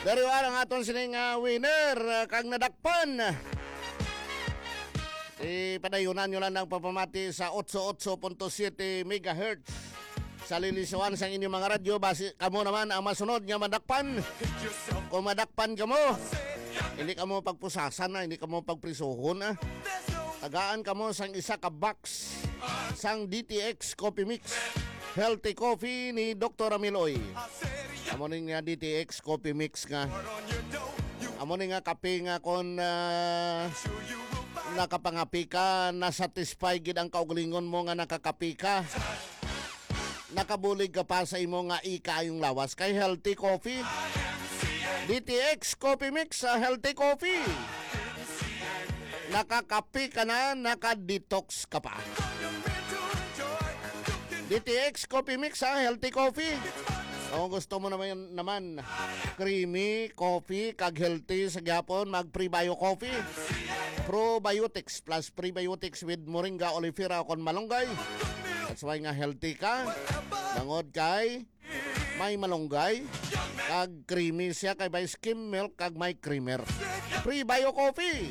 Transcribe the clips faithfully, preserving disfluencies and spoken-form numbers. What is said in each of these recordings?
Dariwa ang aton sining uh, winner uh, kang nadakpan. Ipadayunan nyo lang ng papamati sa eight oh eight point seven megahertz sa lilisuan sa inyong mga radyo. Basi kamo naman ang masunod nga madakpan. Kung madakpan kamo, hindi kamo pagpusasan na, hindi kamo pagprisuhon na. Tagaan kamo sang isa ka box sang D T X Coffee Mix Healthy Coffee ni Doctor Amiloy. Amo ni nga D T X Coffee Mix nga. Amo ni nga kape nga kon uh, nakapangapi ka, na-satisfy gid ang kaugalingon mo nga nakakapi ka. Nakabulig ka pa sa imo nga ika yung lawas kay Healthy Coffee. D T X Coffee Mix sa uh, Healthy Coffee. Nakakapi ka na, naka-detox ka pa. D T X Coffee Mix sa uh, Healthy Coffee. Kung gusto mo naman, naman creamy coffee, kag healthy sa gyapon, mag prebio coffee. Probiotics plus prebiotics with moringa, olifera kon malunggay. That's why nga healthy ka. Bangod kay may malunggay, kag creamy siya kay may skim milk, kag may creamer. Prebio coffee.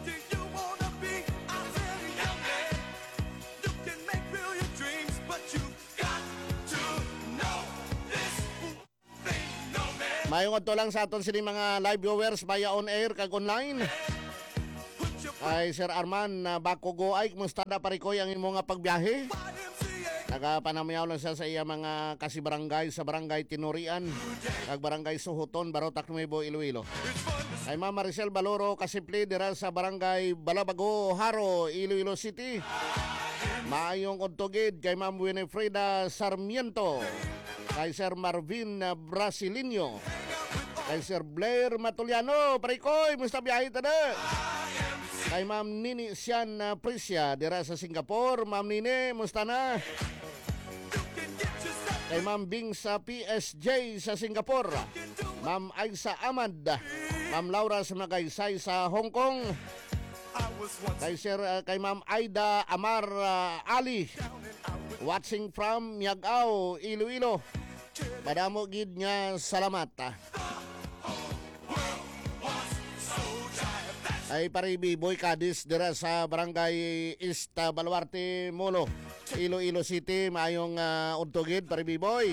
Mayong adto lang sa aton sini mga live viewers via on air kag online. Ay Sir Arman na uh, bako go ay kumusta na parikoy ang imo nga pagbiyahe? Nagapanamayaw lang siya sa iya mga kasi barangay sa barangay Tinurian kag barangay Suhuton, Barotac, Nuevo Iloilo. Ay Ma'am Maricel Baloro Kasipli dira sa barangay Balabago, Haro, Iloilo City. Maayong untugid kay Ma'am Winifreda Sarmiento, kay Sir Marvin Brasilinho, kay Sir Blair Matuliano, parikoy, musta biyahe tada? Kay Ma'am Nini Sian Prisya dira sa Singapore, Ma'am Nini, musta na? Kay Ma'am Bing sa P S J sa Singapore, Ma'am Aisa Ahmad, Ma'am Laura sa Magaysay sa Hong Kong, kay Sir uh, kay Ma'am Aida Amar uh, Ali watching from Miagao, Iloilo. Padamo gid nga salamat. Ah. Ay paribi Boy Cadiz dira sa barangay East Baluarte, Molo, Iloilo City. Maayong uh, untugid paribi Boy.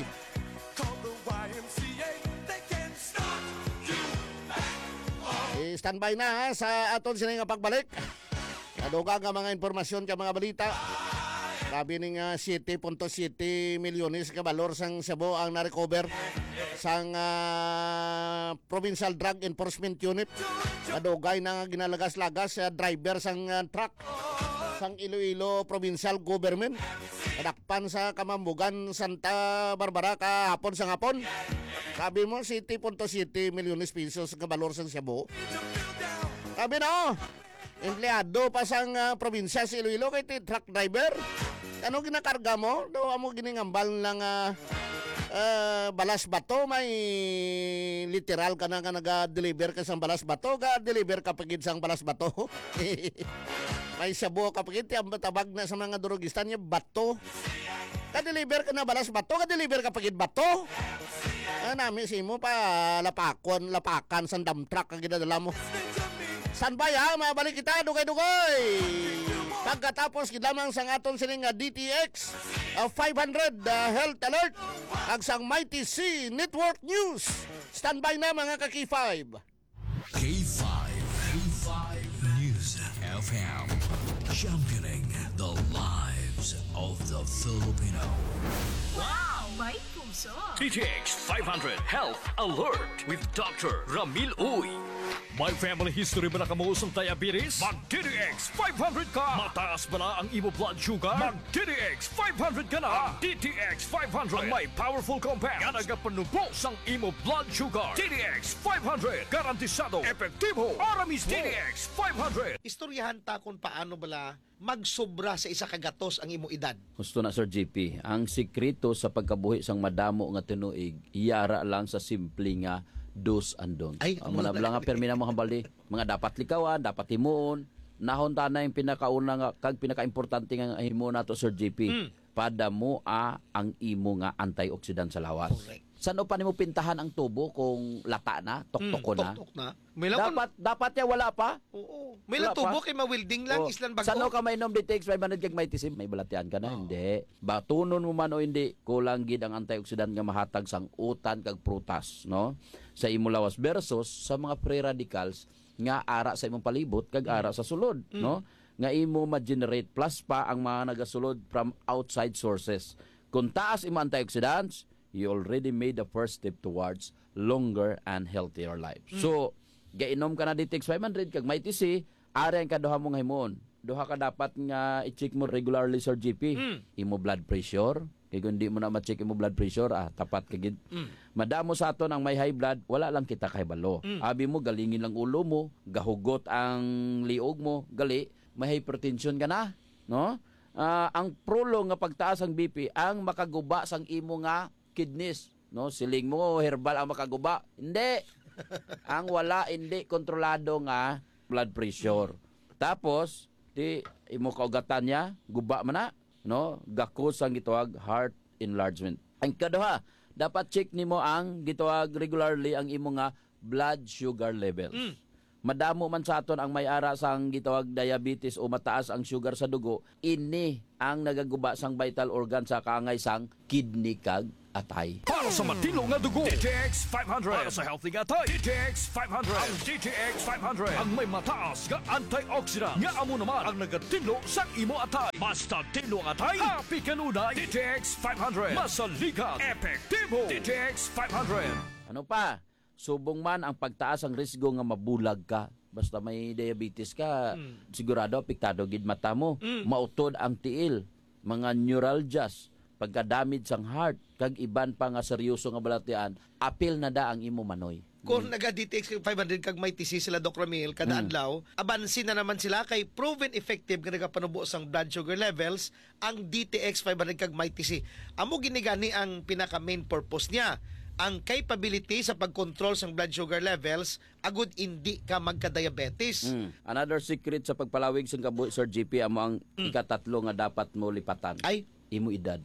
I standby na ha, sa aton sila nga pagbalik. Kaduga nga mga impormasyon ka mga balita. Sabi ni nga seven point seven milyones ka balor sang Cebu ang na-recover sang uh, Provincial Drug Enforcement Unit. Kadugay na nga ginalagas-lagas sa uh, driver sang uh, truck sang Iloilo Provincial Government. Kadakpan sa Kamambugan, Santa Barbara kahapon sa hapon. Sabi mo seven point seven milyones pesos ka balor sang Cebu. Sabi na oh, empleyado pa sang uh, probinsya sa Iloilo kay truck driver. Ano ginakarga mo? Do amo giningambal lang uh, uh, balas bato, may literal ka na nga naga-deliver ka sang balas bato, ga-deliver ka pagid sang balas bato. May sabo ka pagid, tabag na sa mga durugistan niya, bato. Ka-deliver ka na balas bato, ka-deliver ka pagid bato. Ah, nami si mo pa lapakon, lapakan sang dump truck ang ginadala mo. San ba ya? Mabalik kita, dugay-dugay. Pagkatapos lamang sang aton sining D T X uh, five hundred uh, Health Alert ag sang Mighty C Network News. Standby na mga ka-K five. K five. K five News F M. Championing the lives of the Filipino. Wow! May puso! D T X five hundred Health Alert with Doctor Ramil Uy. May family history ba na kamuusong diabetes? Mag-D T X five hundred ka! Mataas ba na ang imo blood sugar? Mag-D T X five hundred ka na! Ang D T X five hundred ang may powerful compounds nga nagapanubos ang imo blood sugar. D T X five hundred garantisado, epektibo, aramis D T X five hundred. Istoryahan ta kung paano bala magsobra sa isa kagatos ang imo edad. Gusto na Sir J P, ang sikreto sa pagkabuhi sang madamo nga tinuig, iyara lang sa simple nga dos and don'ts. Ay, ang mga nga permi na mga bali, mga dapat likawan, dapat himuon, nahon ta na yung pinakauna nga, kag pinaka-importante nga himo nato Sir J P, mm. pada mo a ang imo nga antioxidant sa lawas. Correct. Saan pa nimo pintahan ang tubo kung lata na, toktok na? Tok-tok na. May lang Dapat dapat ya wala pa. Oo. May Wala lang tubo pa. kay mawilding lang O, islan bago. Sano ka mainom D T X five hundred kag may tisim, may balatian ka na? Hindi. Batunon mo man o hindi, kulang gid ang antioxidant nga mahatag sang utan kag prutas, no? Sa imo lawas versus sa mga free radicals nga ara sa imong palibot kag ara sa sulod, no? Nga imo ma-generate plus pa ang mga nagasulod from outside sources. Kung taas imo antioxidants, you already made the first step towards longer and healthier lives. So, gainom ka na D T X five hundred kag may T C, ari ang kaduha mong himon. Duha ka dapat nga i-check mo regularly sa G P. Imo blood pressure, kay kung di mo na ma-check imo blood pressure, ah, tapat ka gid. Madamo sa aton ang may high blood, wala lang kita kahibalo. Abi mo galingin lang ulo mo, gahugot ang liog mo, gali, may hypertension ka na, no? Ah, ang prolo nga pagtaas ang B P ang makaguba sang imo nga kidneys, no? Siling mo herbal ang makaguba. Hindi. Ang wala hindi kontrolado nga blood pressure. Tapos di imo kaugatan niya, guba man na, no? Gakos ang gitawag heart enlargement. Ang kaduha, dapat check nimo ang gitawag regularly ang imo nga blood sugar levels. Madamo man sa aton ang may ara sang gitawag diabetes o mataas ang sugar sa dugo, ini ang nagaguba sang vital organ sa kaangay sang kidney kag atay. Para sa matino nga dugo, D T X five hundred. Para sa healthy nga tayo, D T X five hundred. Ang D T X five hundred ang may mataas nga antioxidant nga amo naman ang nagatino sa imo atay. Basta tino ang atay, happy kanunay. D T X five hundred. Masaligan, epektibo. D T X five hundred. Ano pa? Subong man ang pagtaas ang risgo nga mabulag ka. Basta may diabetes ka, sigurado apektado gid mata mo. Mautod ang tiil, mga neuralgias, pagka-damage sang heart, kag iban pa nga seryoso nga balatian, apil na da ang imo manoy. Kung naga-D T X five hundred kag may T C sila Doc Ramil kada adlaw, abansin na naman sila kay proven effective nga nagapanubo sang blood sugar levels ang D T X five hundred kag may T C. Amo ginigani ang pinaka main purpose niya. Ang capability sa pag-control sang blood sugar levels agud hindi ka magka-diabetes. Mm. Another secret sa pagpalawig sa kabuhi Sir G P amo ang ikatatlo nga dapat mo lipatan. Ay, Imo edad.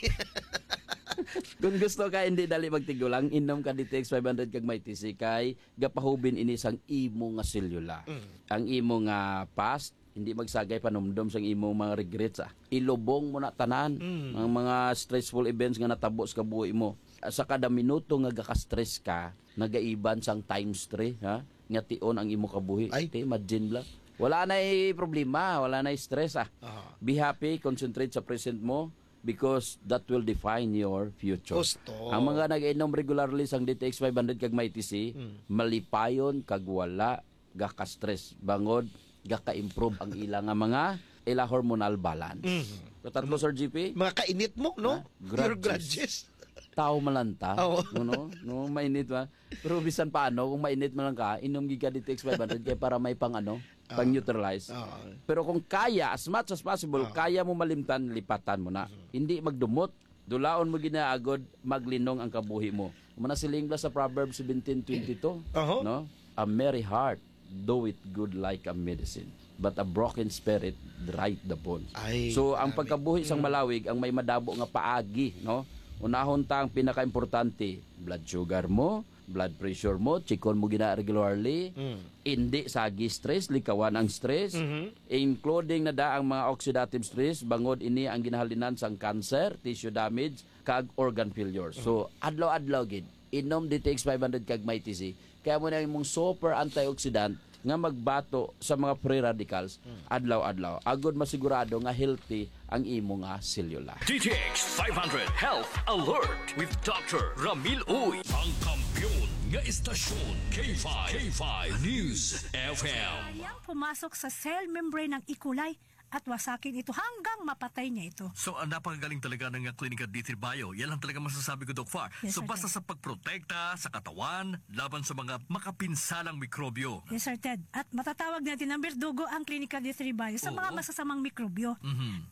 Kung gusto ka hindi dali magtigulang, inom ka D T X five hundred kag may T C kay gapahubin ini sang imo nga selula. Ang imo nga past hindi magsagay panumdom sang imo mga regrets ah. Ilubong mo na tanan ang mga stressful events nga natabo sa kabuhi mo. Sa kada minuto nga gaka-stress ka, nagaiban sang times three, ha? Nga tion ang imo kabuhi. Ay. Te, imagine lang. Wala na problema, wala na stress ah. Ah. Be happy, concentrate sa present mo because that will define your future. Gusto. Ang mga nag-inom regularly sang D T X five hundred kag may T C, malipayon kag wala gaka-stress. Bangod gaka-improve ang ilang nga mga ila hormonal balance. So, tatlo Sir G P, mga kainit mo, no? Ha? Your Grudges. grudges. tao malanta, Oo. no, no, mainit ba? Pero bisan paano kung mainit man lang ka, inom giga D T X five hundred kay para may pang ano, pang neutralize. Oo. Pero kung kaya, as much as possible, kaya mo malimtan, lipatan mo na. Hindi magdumot. Dulaon mo ginaagod, maglinong ang kabuhi mo. Umana siling bla sa Proverbs seventeen twenty-two, Oho. no? A merry heart do it good like a medicine, but a broken spirit dryeth the bones. Ay, So ang grabe. pagkabuhi sang malawig ang may madabo nga paagi, no? Unahon ta ang pinaka-importante, blood sugar mo, blood pressure mo, chikon mo gina regularly, hindi sagi stress, likawan ang stress, including na da ang mga oxidative stress, bangod ini ang ginahalinan sang cancer, tissue damage, kag organ failure. So adlaw-adlaw gid, inom D T X five hundred kag may T C, kaya mo na imong super antioxidant nga magbato sa mga free radicals adlaw-adlaw. Agod masigurado nga healthy ang imo nga selula. D T X five hundred Health Alert with Doctor Ramil Uy. Ang kampiyon nga istasyon K five. K five News F M. Kayang pumasok sa cell membrane ng E. coli at wasakin ito hanggang mapatay niya ito. So, ang napakagaling talaga ng uh, Klinika D three Bio. Yan lang talaga masasabi ko, Doc Far. Yes, so, sir, basta Ted. sa pagprotekta sa katawan, laban sa mga makapinsalang mikrobyo. Yes, Sir Ted. At matatawag natin ng berdugo ang Klinika D three Bio sa mga Oo. masasamang mikrobyo. Mhm. Pero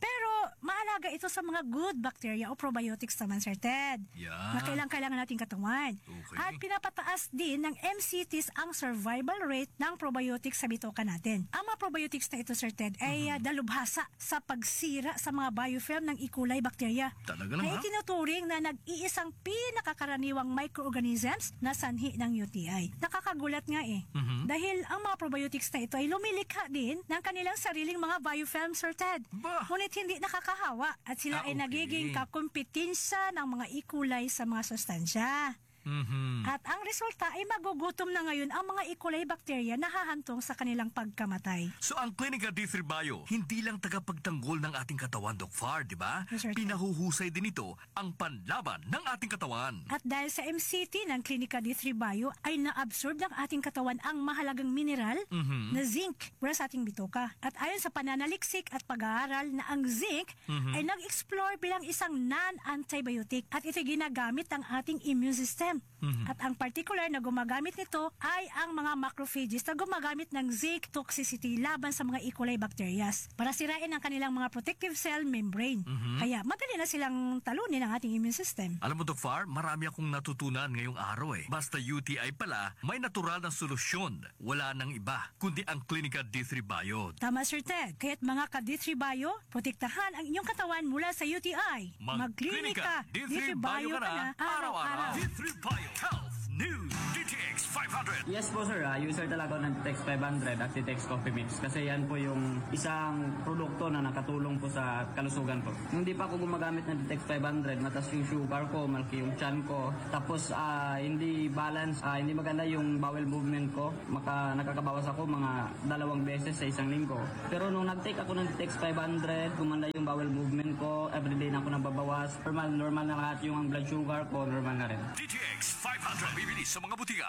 maalaga ito sa mga good bacteria o probiotics naman, Sir Ted. Yeah. Na kailangan-kailangan nating katawan. Okay. At pinapataas din ng M C Ts ang survival rate ng probiotics sa bitoka natin. Ang mga probiotics na ito, Sir Ted, ay uh, dalubhasa sa pagsira sa mga biofilm ng E. coli bacteria. Talaga lang, Na ha? itinuturing na nag-iisang pinakakaraniwang microorganisms na sanhi ng U T I. Nakakagulat nga eh. Mhm. Dahil ang mga probiotics na ito ay lumilikha din ng kanilang sariling mga biofilm, Sir Ted. Ba? Ngunit hindi nakakahawa at sila Ah, ay okay. nagiging kakumpetensya ng mga E. coli sa mga sustansya. Mhm. At ang resulta ay magugutom na ngayon ang mga E. coli bacteria na hahantong sa kanilang pagkamatay. So ang Clinica D three Bio, hindi lang tagapagtanggol ng ating katawan, Doc Far, di ba? Yes, sir. Pinahuhusay din ito ang panlaban ng ating katawan. At dahil sa M C T ng Clinica D three Bio ay na-absorb ng ating katawan ang mahalagang mineral Mhm. na zinc para sa ating bitoka. At ayon sa pananaliksik at pag-aaral na ang zinc ay nag-explore bilang isang non-antibiotic at ito ginagamit ng ating immune system. At ang particular na gumagamit nito ay ang mga macrophages na gumagamit ng zinc toxicity laban sa mga E. coli bacterias para sirain ang kanilang mga protective cell membrane. Kaya madali na silang talunin ang ating immune system. Alam mo, Doc Far, marami akong natutunan ngayong araw eh. Basta U T I pala, may natural na solusyon. Wala nang iba, kundi ang Clinica D three Bio. Tama, Sir Ted. Kaya't mga ka-D three Bio, protektahan ang inyong katawan mula sa U T I. Mag-Clinica D three Bio ka na araw-araw. D three Bio Health News D T X five hundred. Yes po sir, ah, user talaga ako ng T X five hundred at T X Coffee Mix kasi yan po yung isang produkto na nakatulong po sa kalusugan ko. Nung di pa ako gumagamit ng T X five hundred, mataas yung sugar ko, malaki yung chan ko, tapos ah, hindi balance, ah, hindi maganda yung bowel movement ko, maka, nakakabawas ako mga dalawang beses sa isang linggo. Pero nung nag-take ako ng T X five hundred, gumanda yung bowel movement ko, everyday na ako nababawas, normal, normal na lahat yung blood sugar ko, normal na rin. D T X five hundred. Bibili sa mga butika.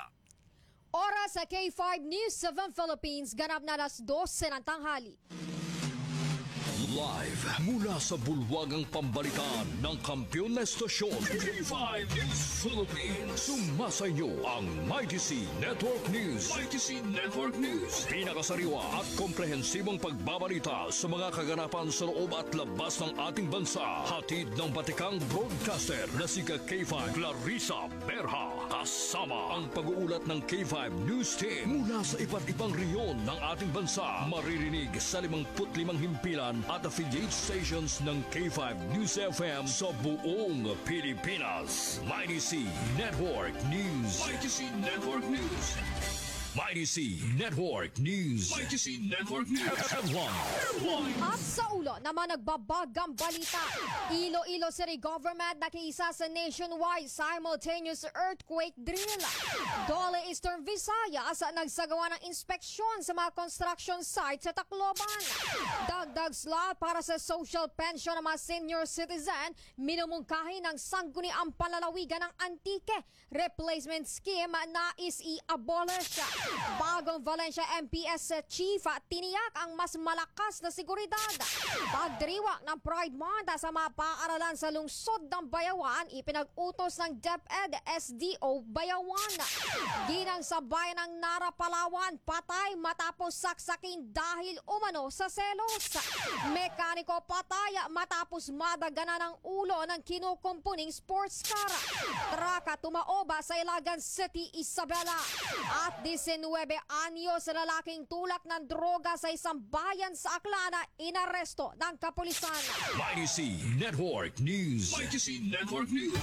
Oras sa K five News seven Philippines, ganap na alas dose ng tanghali. Live mula sa bulwagang pambalitaan ng kampiyon na estasyon K five News Philippines. Sumasa inyo ang Mighty C Network News. Mighty C Network News. Pinakasariwa at komprehensibong pagbabalita sa mga kaganapan sa loob at labas ng ating bansa. Hatid ng batikang broadcaster na si K five Clarissa Berha. Kasama ang pag-uulat ng K five News Team mula sa iba't ibang rehiyon ng ating bansa. Maririnig sa limangput limang himpilan at affiliate stations ng K five News F M sa buong Pilipinas. Mighty C Network News. Mighty C Network News. Mighty C Network News. Mighty C Network News. Headline. At sa ulo naman nagbabagang balita. Iloilo City Government nakiisa sa nationwide simultaneous earthquake drill. Dole Eastern Visayas nagsagawa ng inspeksyon sa mga construction sites sa Tacloban. Dagdag slot para sa social pension ng mga senior citizen, minumungkahi ng sangguniang palalawigan ng antike replacement scheme na is i-abolish. Bagong Valencia M P S Chief tiniyak ang mas malakas na seguridad. Pagdiriwang ng Pride Month sa mga paaralan sa lungsod ng Bayawan, ipinag-utos ng DepEd S D O Bayawan. Ginang sa bayan ng Nara, Palawan, patay matapos saksakin dahil umano sa selos. Mekaniko patay matapos madagana ng ulo ng kinukumpuning sports car. Traka tumaoba sa Ilagan City, Isabela. At nineteen anyos sa lalaking tulak ng droga sa isang bayan sa Aklana, inaresto ng kapulisan. Mighty C Network News. Mighty C Network News.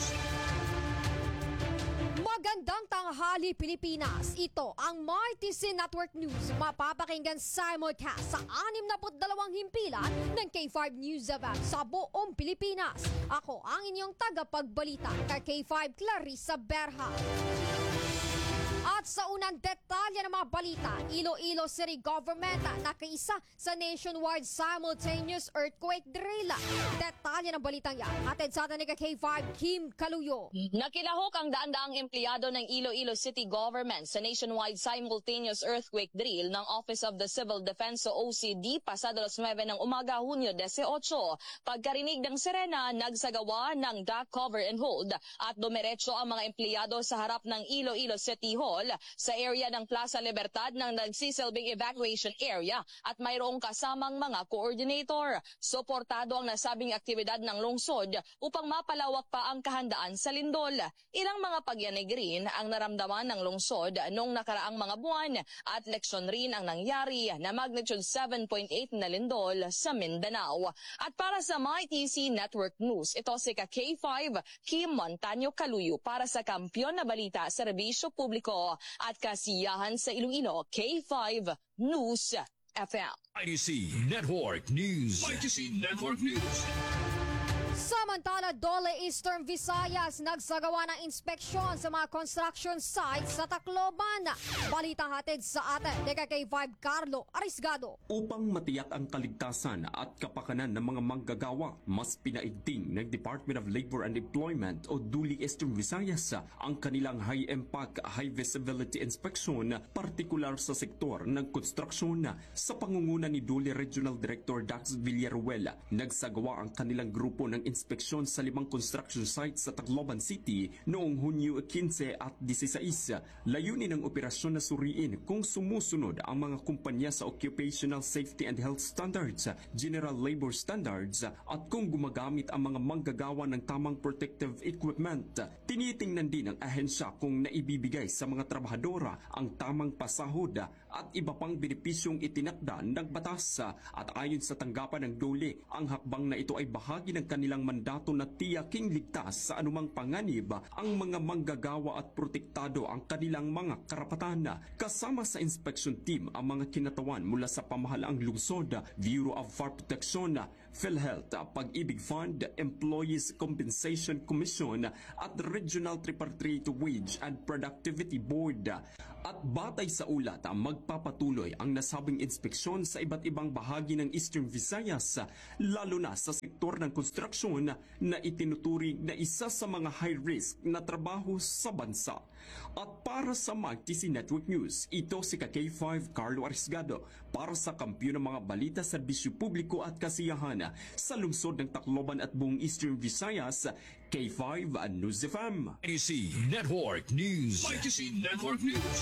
Magandang tanghali, Pilipinas. Ito ang Mighty C Network News. Mapapakinggan simulcast sa anim na dalawang himpilan ng K five News F M sa buong Pilipinas. Ako ang inyong tagapagbalita, ka K five Clarissa Berha. At sa unang detalye ng mga balita, Iloilo City Government nakiisa sa nationwide simultaneous earthquake drill. Detalye ng balitang yan, hatid sa atin ni K five Kim Kaluyo. Nakilahok ang daan-daang empleyado ng Iloilo City Government sa nationwide simultaneous earthquake drill ng Office of the Civil Defense o O C D pasado alas nuwebe ng umaga, Hunyo eighteen. Pagkarinig ng sirena, nagsagawa ng duck cover and hold at dumiretso ang mga empleyado sa harap ng Iloilo City Hall sa sa area ng Plaza Libertad ng nagsisilbing evacuation area at mayroong kasamang mga coordinator. Suportado ang nasabing aktibidad ng lungsod upang mapalawak pa ang kahandaan sa lindol. Ilang mga pagyanig rin ang naramdaman ng lungsod noong nakaraang mga buwan at leksyon rin ang nangyari na magnitude seven point eight na lindol sa Mindanao. At para sa M Y T C Network News, ito si ka K five Kim Montaño Caluyo para sa Kampiyon na Balita, Serbisyo Publiko at Kasiyahan sa Iloilo, K five News F M. I T C Network News. I T C Network News. Samantala, Dole Eastern Visayas nagsagawa ng inspeksyon sa mga construction sites sa Tacloban. Balita hatid sa atin ni K five Carlo Arisgado. Upang matiyak ang kaligtasan at kapakanan ng mga manggagawa, mas pinaigting ng Department of Labor and Employment o D U L I Eastern Visayas ang kanilang high-impact, high-visibility inspection, partikular sa sektor ng konstruksyon. Sa pangunguna ni D U L I Regional Director Dax Villaruel, nagsagawa ang kanilang grupo ng inspeksyon sa limang construction sites sa Tacloban City noong Hunyo fifteen at sixteen. Layunin ng operasyon na suriin kung sumusunod ang mga kumpanya sa occupational safety and health standards, general labor standards at kung gumagamit ang mga manggagawa ng tamang protective equipment. Tinitingnan din ng ahensya kung naibibigay sa mga trabahadora ang tamang pasahod at iba pang benepisyong itinakda ng batas. At ayon sa tanggapan ng D U L I, ang hakbang na ito ay bahagi ng kanilang mandato na tiyaking ligtas sa anumang panganib ang mga manggagawa at protektado ang kanilang mga karapatan. Kasama sa inspection team ang mga kinatawan mula sa pamahalaang lungsod, Bureau of Fire Protection, PhilHealth, Pag-ibig Fund, Employees Compensation Commission at Regional Tripartite Wage and Productivity Board. At batay sa ulat, magpapatuloy ang nasabing inspeksyon sa iba't ibang bahagi ng Eastern Visayas, lalo na sa sektor ng konstruksyon na itinuturing na isa sa mga high-risk na trabaho sa bansa. At para sa M Y T C Network News, ito si ka K five Carlo Arisgado para sa Kampiyon ng mga Balita, Serbisyo Publiko at Kasiyahan sa lungsod ng Tacloban at buong Eastern Visayas, K five News F M. I T C Network News. I T C Network News.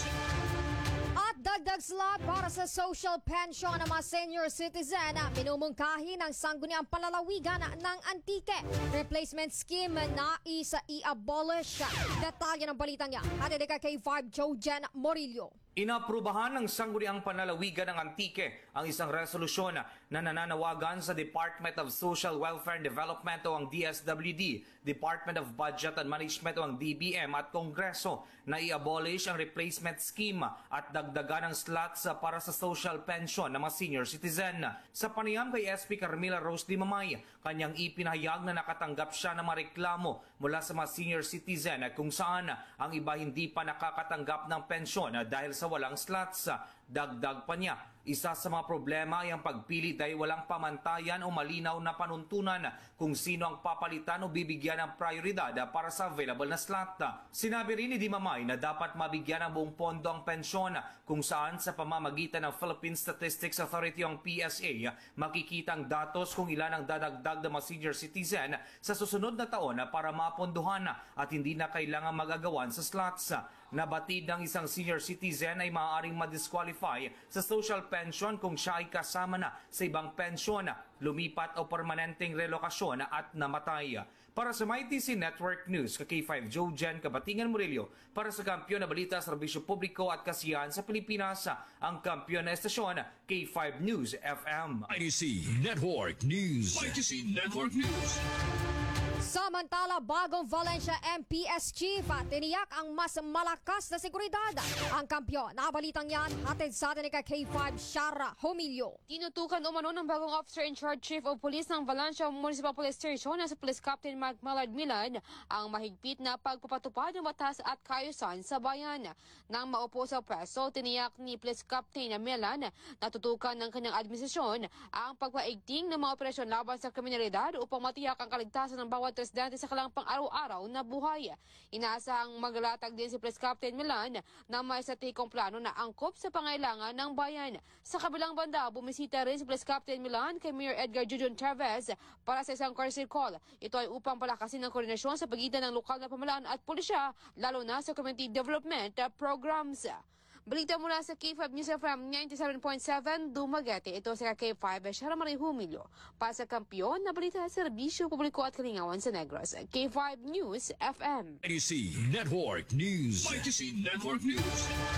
At dagdag slot para sa social pension ng mga senior citizen, minumungkahi ng sangguniang palalawigan ng Antique replacement scheme na isa i-abolish. Detalye ng balitang yan, hatid ni K five Jojen Morillo. Inaprubahan ng Sangguniang Panlalawigan ng Antique ang isang resolusyon na nananawagan sa Department of Social Welfare and Development o ang D S W D, Department of Budget and Management o ang D B M at Kongreso na i-abolish ang replacement scheme at dagdagan ng slots para sa social pension ng mga senior citizen. Sa panayam kay S P Carmela Rose Di Mamay, kanyang ipinahayag na nakatanggap siya ng mga reklamo mula sa mga senior citizen kung saan ang iba hindi pa nakakatanggap ng pensyon dahil sa walang slots. Dagdag pa niya, isa sa mga problema ay ang pagpili dahil walang pamantayan o malinaw na panuntunan kung sino ang papalitan o bibigyan ng prioridad para sa available na slot. Sinabi rin ni Di Mamay na dapat mabigyan ng buong pondo ang pensyon kung saan sa pamamagitan ng Philippine Statistics Authority o ang P S A makikita ang datos kung ilan ang dadagdag ng mga senior citizen sa susunod na taon para mapondohan at hindi na kailangan magagawan sa slots. Nabatid ng isang senior citizen ay maaaring madisqualify sa social pension kung siya ay kasama na sa ibang pensyon, lumipat o permanenteng relokasyon at namatay. Para sa M Y T C Network News, ka K five Jojen Kabatingan Murillo, para sa Kampiyon na Balita, Serbisyo Publiko at Kasiyahan sa Pilipinas, ang kampiyon na estasyon, K five News F M. I T C Network News. I T C Network News. Samantala, bagong Valencia M P S Chief tiniyak ang mas malakas na seguridad. Ang kampiyon, nakabalitang yan, hatid sa atin ni K five Shara Homilio. Tinutukan umano ng bagong officer in charge chief of police ng Valencia Municipal Police Station na si Police Captain Mark Mallard Milan ang mahigpit na pagpapatupad ng batas at kaayusan sa bayan. Nang maupo sa preso, tiniyak ni Police Captain Milan na tutukan ng kanyang administrasyon ang pagpaigting ng mga operasyon laban sa kriminalidad upang matiyak ang kaligtasan ng bawat residente sa kanilang pang-araw-araw na buhay. Inaasahang maglatag din si Police Captain Milan na may estrategikong plano na angkop sa pangailangan ng bayan. Sa kabilang banda, bumisita rin si Police Captain Milan kay Mayor Edgar Jujon Chavez para sa isang courtesy call. Ito ay upang palakasin ang koordinasyon sa pagitan ng lokal na pamahalaan at pulisya, lalo na sa community development programs. Balita mula sa K five News F M ninety-seven point seven Dumaguete. Ito sa K five Shara Marie Humilio. Para sa kampiyon na balita sa serbisyo publiko at kalingawan sa Negros. K five News F M. I T C Network News. I T C Network News.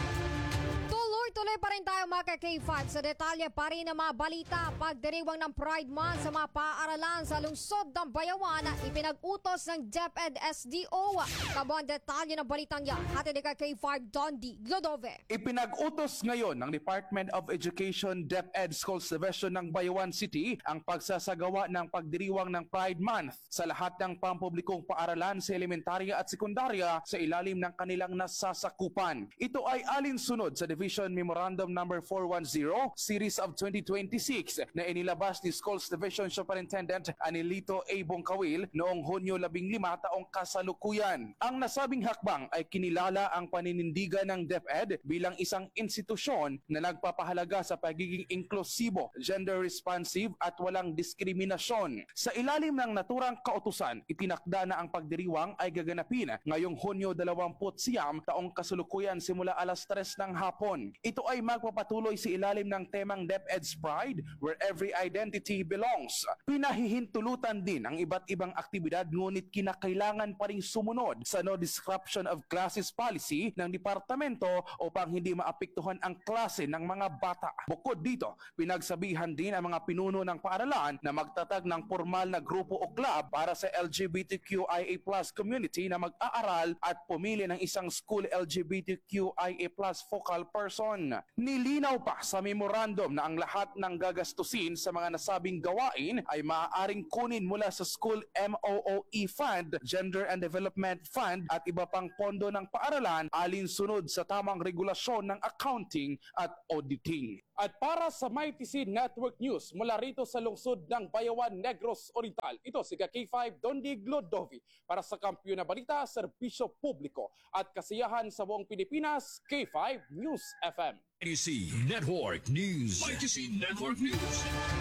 Tuloy-tuloy pa rin tayo mga K five sa detalye pa rin ng mga balita. Pagdiriwang ng Pride Month sa mga paaralan sa lungsod ng Bayawan, ipinag-utos ng DepEd S D O. Kabuang detalye ng balitang yan, hatid kay K five Dondi Glodove. Ipinag-utos ngayon ng Department of Education DepEd Schools Division ng Bayawan City ang pagsasagawa ng pagdiriwang ng Pride Month sa lahat ng pampublikong paaralan sa elementarya at sekundarya sa ilalim ng kanilang nasasakupan. Ito ay alinsunod sa Division Memorandum number four one zero Series of twenty twenty-six na inilabas ni Schools Division Superintendent Anilito A. Bongkawil noong Hunyo labing lima taong kasalukuyan. Ang nasabing hakbang ay kinilala ang paninindigan ng DepEd bilang isang institusyon na nagpapahalaga sa pagiging inklusibo, gender responsive at walang diskriminasyon. Sa ilalim ng naturang kautusan, itinakda na ang pagdiriwang ay gaganapin ngayong Hunyo dalawampu't siyam taong kasalukuyan simula alas tres ng hapon. Ito ay magpapatuloy sa ilalim ng temang DepEd's Pride, where every identity belongs. Pinahihintulutan din ang iba't ibang aktibidad ngunit kinakailangan pa ring sumunod sa no disruption of classes policy ng departamento upang hindi maapektuhan ang klase ng mga bata. Bukod dito, pinagsabihan din ang mga pinuno ng paaralan na magtatag ng formal na grupo o club para sa L G B T Q I A plus community na mag-aaral at pumili ng isang school L G B T Q I A plus focal person. Nilinaw pa sa memorandum na ang lahat ng gagastusin sa mga nasabing gawain ay maaaring kunin mula sa School M O O E Fund, Gender and Development Fund at iba pang pondo ng paaralan alinsunod sa tamang regulasyon ng accounting at auditing. At para sa M I T C Network News mula rito sa lungsod ng Bayawan, Negros Oriental, ito si K five Dondi Glodovi para sa Kampiyon na Balita, Serbisyo Publiko at Kasiyahan sa buong Pilipinas, K five News F M. I T C Network News. I T C Network News.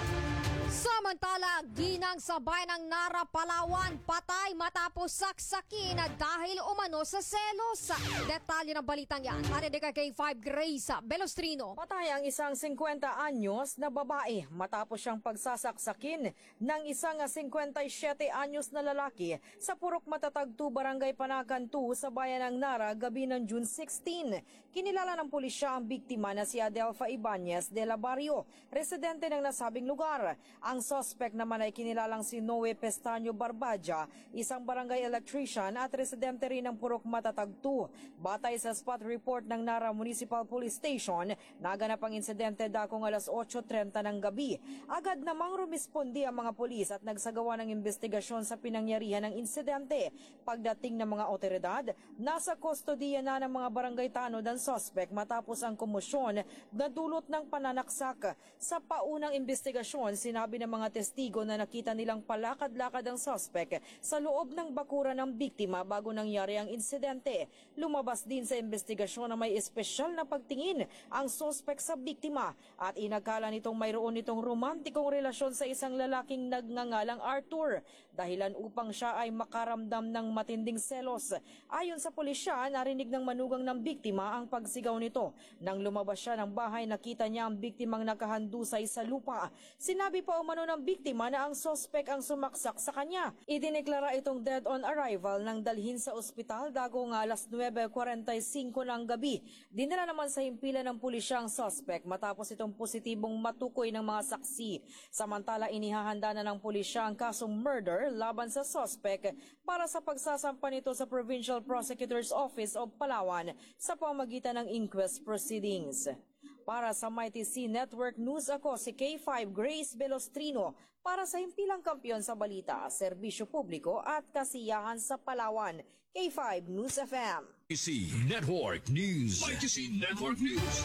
Samantala, ginang sa bayan ng Nara, Palawan, patay matapos saksakin dahil umano sa selos. Detalye ng balitang yan, hatid kay K five Grace Belostrino. Patay ang isang fifty anyos na babae matapos siyang pagsasaksakin ng isang fifty-seven anyos na lalaki sa Purok Matatagtu, Barangay Panacan two sa bayan ng Nara gabi ng June sixteen. Kinilala ng pulisya ang biktima na si Adelfa Ibanez de la Barrio, residente ng nasabing lugar. Ang suspect naman ay kinilalang si Noe Pestaño Barbaja, isang barangay electrician at residente rin ng Purok Matatagtu. Batay sa spot report ng Nara Municipal Police Station, naganap ang insidente dakong alas eight thirty ng gabi. Agad namang rumispondi ang mga pulis at nagsagawa ng investigasyon sa pinangyarihan ng insidente. Pagdating ng mga otoridad, nasa kustodiya na ng mga barangay tanod ang suspect matapos ang komosyon na dulot ng pananaksak. Sa paunang investigasyon, sinabi ng mga testigo na nakita nilang palakad-lakad ang suspect sa loob ng bakuran ng biktima bago nangyari ang insidente. Lumabas din sa investigasyon na may espesyal na pagtingin ang suspect sa biktima at inakala nitong mayroon nitong romantikong relasyon sa isang lalaking nagngangalang Arthur, dahilan upang siya ay makaramdam ng matinding selos. Ayon sa pulisya, narinig ng manugang ng biktima ang pagsigaw nito. Nang lumabas siya ng bahay, nakita niya ang biktimang nakahandusay sa lupa. Sinabi pa umano ng biktima na ang suspect ang sumaksak sa kanya. Idineklara itong dead on arrival nang dalhin sa ospital dagong alas nine forty-five ng gabi. Dinala naman sa himpilan ng pulisya ang suspect matapos itong positibong matukoy ng mga saksi. Samantala, inihahanda na ng pulisya ang kasong murder laban sa suspect para sa pagsasampa nito sa Provincial Prosecutor's Office of Palawan sa pamamagitan ng inquest proceedings. Para sa M I T C Network News, ako si K five Grace Belostrino para sa himpilang kampiyon sa balita, serbisyo publiko at kasiyahan sa Palawan. K five News F M. I T C Network News. I T C Network News.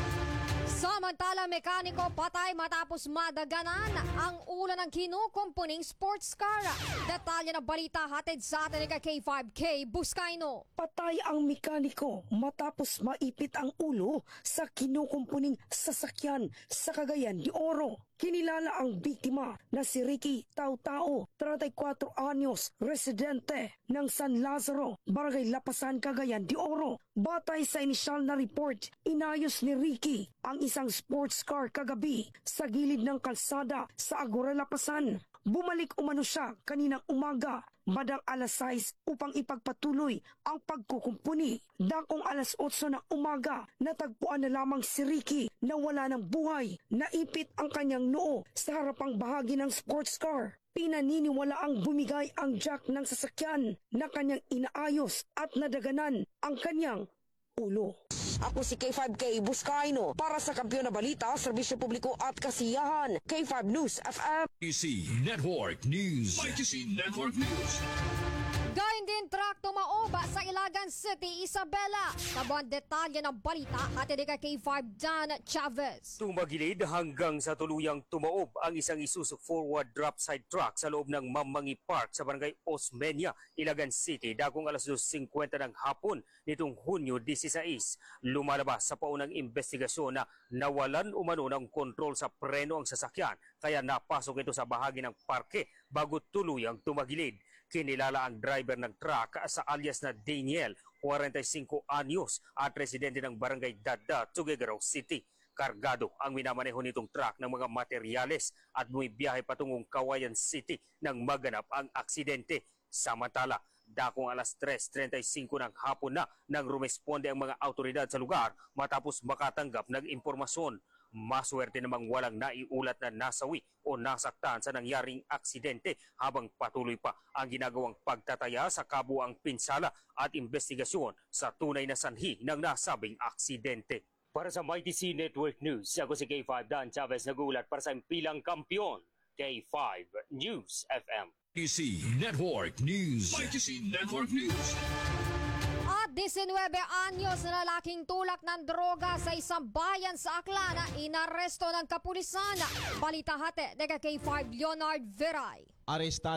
Samantala, mekaniko patay matapos madaganan ang ulo ng kinukumpuning sports car. Detalye ng balita hatid sa atin kay K five K Buscaino. Patay ang mekaniko matapos maipit ang ulo sa kinukumpuning sasakyan sa Cagayan de Oro. Kinilala ang biktima na si Ricky Tautao, thirty-four anyos, residente ng San Lazaro, Barangay Lapasan, Cagayan de Oro. Batay sa inisyal na report, inayos ni Ricky ang isang sports car kagabi sa gilid ng kalsada sa Agora, Lapasan. Bumalik umano siya kaninang umaga, madang alas sais upang ipagpatuloy ang pagkukumpuni. Dakong alas otso ng umaga, natagpuan na lamang si Ricky na wala ng buhay. Naipit ang kanyang noo sa harapang bahagi ng sports car. Pinaniniwala ang bumigay ang jack ng sasakyan na kanyang inaayos at nadaganan ang kanyang ulo. Ako si K five K Buscaino para sa Kampiyon na Balita, Serbisyo Publiko at Kasiyahan. K five News F M. Y T Network News. Y T Network News. Gayon din truck tumaoba sa Ilagan City, Isabela. Tabuan detalye ng balita at ka K five Dan Chavez. Tumagilid hanggang sa tuluyang tumaob ang isang Isuzu forward drop side truck sa loob ng Mamangi Park sa barangay Osmeña, Ilagan City, dagong alas dos fifty ng hapon nitong Hunyo sixteen. Lumalabas sa paunang investigasyon na nawalan umano ng kontrol sa preno ang sasakyan kaya napasok ito sa bahagi ng parke bago tuluyang tumagilid. Kinilala ang driver ng truck sa alias na Daniel, forty-five anyos at residente ng barangay Dada, Tuguegarao City. Kargado ang minamaneho nitong truck ng mga materyales at bumibiyahe patungong Kawayan City nang maganap ang aksidente. Samantala, dakong alas tres thirty-five ng hapon na nang rumesponde ang mga autoridad sa lugar matapos makatanggap ng impormasyon. Maswerte namang walang naiulat na nasawi o nasaktan sa nangyaring aksidente habang patuloy pa ang ginagawang pagtataya sa kabuang pinsala at investigasyon sa tunay na sanhi ng nasabing aksidente. Para sa Y T C Network News, ako si K five Dan Chavez, nag-uulat para sa impilang kampiyon, K five News F M. Y T Network News. Y T Network News. At nineteen anyos na lalaking tulak ng droga sa isang bayan sa Aklan, inaresto ng kapulisan. Balita hati, K five Leonard Veray. Arestado